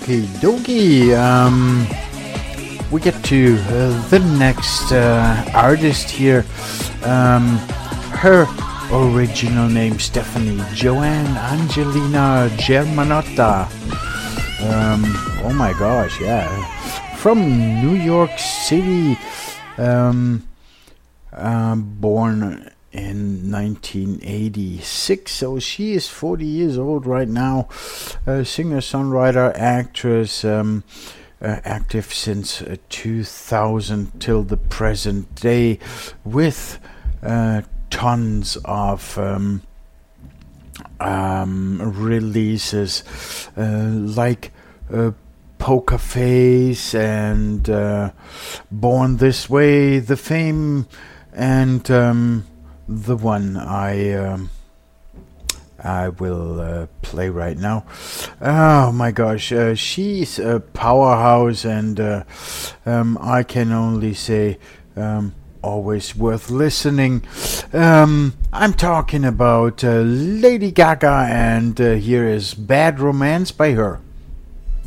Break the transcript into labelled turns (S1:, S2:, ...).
S1: Okie dokie. We get to the next artist here. Her original name Stephanie Joanne Angelina Germanotta. Oh my gosh, yeah. From New York City. Born in 1986, so she is 40 years old right now. Singer, songwriter, actress, active since 2000 till the present day, with tons of releases like Poker Face and Born This Way, The Fame, and the one I will play right now. Oh my gosh, she's a powerhouse, and I can only say always worth listening. I'm talking about Lady Gaga, and here is Bad Romance by her.